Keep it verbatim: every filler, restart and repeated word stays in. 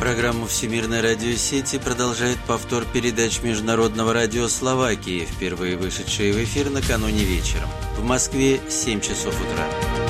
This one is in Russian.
Программу Всемирной радиосети продолжает повтор передач Международного радио Словакии, впервые вышедшие в эфир накануне вечером. В Москве семь часов утра.